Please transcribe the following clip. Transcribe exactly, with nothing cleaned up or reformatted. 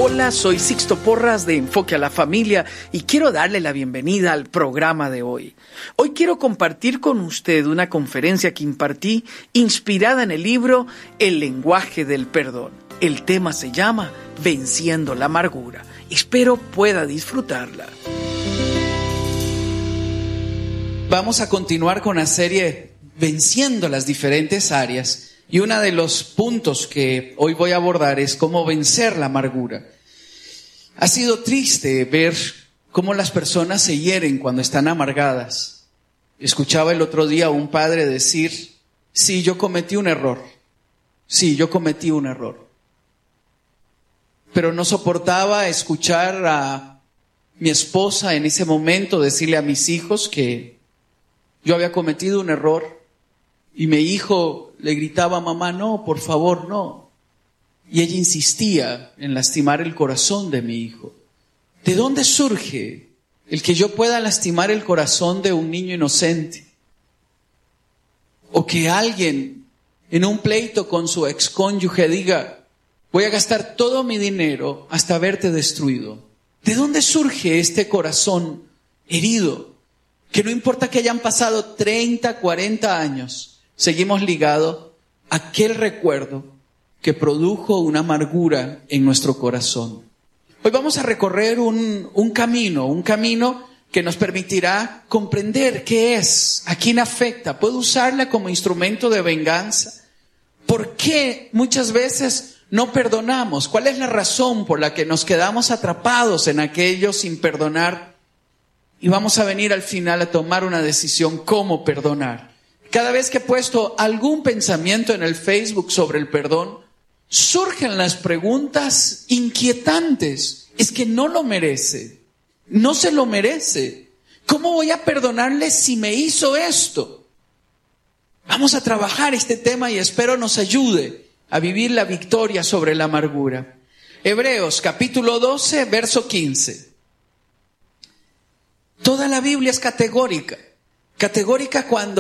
Hola, soy Sixto Porras de Enfoque a la Familia y quiero darle la bienvenida al programa de hoy. Hoy quiero compartir con usted una conferencia que impartí inspirada en el libro El lenguaje del perdón. El tema se llama Venciendo la amargura. Espero pueda disfrutarla. Vamos a continuar con la serie Venciendo las diferentes áreas. Y uno de los puntos que hoy voy a abordar es cómo vencer la amargura. Ha sido triste ver cómo las personas se hieren cuando están amargadas. Escuchaba el otro día a un padre decir, sí, yo cometí un error. Sí, yo cometí un error. Pero no soportaba escuchar a mi esposa en ese momento decirle a mis hijos que yo había cometido un error. Y mi hijo le gritaba, mamá, no, por favor, no. Y ella insistía en lastimar el corazón de mi hijo. ¿De dónde surge el que yo pueda lastimar el corazón de un niño inocente? O que alguien en un pleito con su excónyuge diga, voy a gastar todo mi dinero hasta verte destruido. ¿De dónde surge este corazón herido? Que no importa que hayan pasado treinta, cuarenta años, seguimos ligados a aquel recuerdo que produjo una amargura en nuestro corazón. Hoy vamos a recorrer un, un camino, un camino que nos permitirá comprender qué es, a quién afecta. ¿Puedo usarla como instrumento de venganza? ¿Por qué muchas veces no perdonamos? ¿Cuál es la razón por la que nos quedamos atrapados en aquello sin perdonar? Y vamos a venir al final a tomar una decisión cómo perdonar. Cada vez que he puesto algún pensamiento en el Facebook sobre el perdón, surgen las preguntas inquietantes. Es que no lo merece. No se lo merece. ¿Cómo voy a perdonarle si me hizo esto? Vamos a trabajar este tema y espero nos ayude a vivir la victoria sobre la amargura. Hebreos capítulo doce, verso quince. Toda la Biblia es categórica. Categórica cuando